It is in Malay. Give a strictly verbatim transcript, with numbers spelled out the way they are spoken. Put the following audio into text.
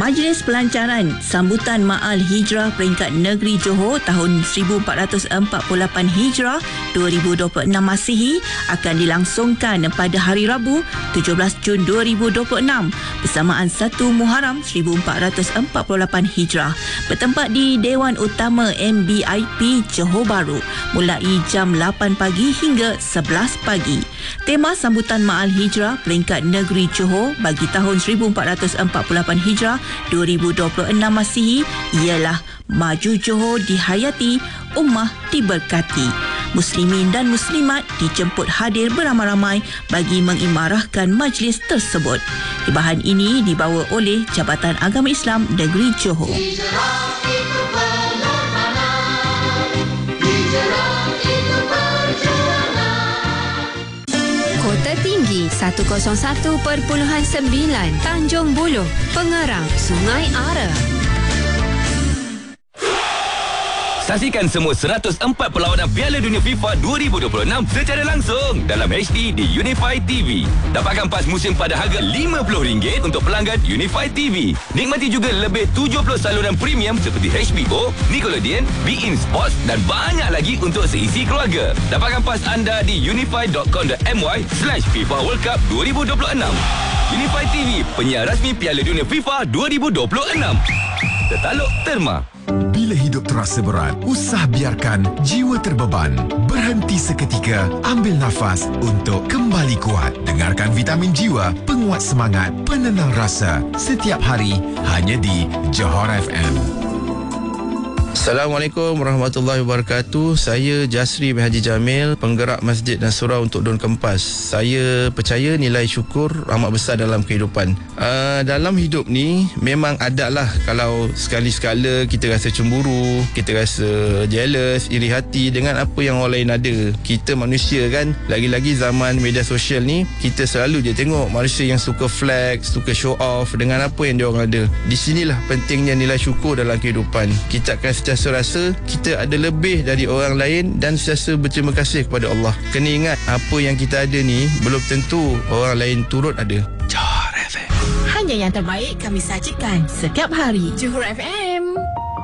Majlis Pelancaran Sambutan Ma'al Hijrah Peringkat Negeri Johor tahun seribu empat ratus empat puluh lapan Hijrah dua ribu dua puluh enam Masihi akan dilangsungkan pada hari Rabu tujuh belas Jun dua ribu dua puluh enam bersamaan satu Muharram seribu empat ratus empat puluh lapan Hijrah, bertempat di Dewan Utama M B I P Johor Bahru mulai jam lapan pagi hingga sebelas pagi. Tema sambutan Ma'al Hijrah Peringkat Negeri Johor bagi tahun seribu empat ratus empat puluh lapan Hijrah dua ribu dua puluh enam Masihi ialah Maju Johor dihayati, Ummah diberkati. Muslimin dan Muslimat dijemput hadir beramai-ramai bagi mengimarahkan majlis tersebut. Hibahan ini dibawa oleh Jabatan Agama Islam Negeri Johor. Kota Tinggi seratus satu perpuluhan sembilan Tanjung Buluh, Pengarang, Sungai Ara. Saksikan semua seratus empat perlawanan Piala Dunia FIFA dua ribu dua puluh enam secara langsung dalam H D di Unify T V. Dapatkan pas musim pada harga lima puluh ringgit untuk pelanggan Unify T V. Nikmati juga lebih tujuh puluh saluran premium seperti H B O, Nickelodeon, Bein Sports dan banyak lagi untuk seisi keluarga. Dapatkan pas anda di unify dot com dot my slash FIFA World Cup dua ribu dua puluh enam. Unify T V, penyiar rasmi Piala Dunia FIFA dua ribu dua puluh enam. Tertaluk Terma. Bila hidup terasa berat, usah biarkan jiwa terbeban. Berhenti seketika, ambil nafas untuk kembali kuat. Dengarkan Vitamin Jiwa, penguat semangat, penenang rasa. Setiap hari, hanya di Johor F M. Assalamualaikum warahmatullahi wabarakatuh. Saya Jasri bin Haji Jamil, penggerak Masjid dan Surau untuk Daun Kempas. Saya percaya nilai syukur amat besar dalam kehidupan. Uh, dalam hidup ni memang ada lah kalau sekali-sekala kita rasa cemburu, kita rasa jealous, iri hati dengan apa yang orang lain ada. Kita manusia kan, lagi-lagi zaman media sosial ni, kita selalu je tengok manusia yang suka flex, suka show off dengan apa yang diorang ada. Di sinilah pentingnya nilai syukur dalam kehidupan. Kita akan sentiasa rasa kita ada lebih dari orang lain dan sentiasa berterima kasih kepada Allah. Kena ingat, apa yang kita ada ni belum tentu orang lain turut ada. Johor F M. Hanya yang terbaik kami sajikan setiap hari. Johor F M.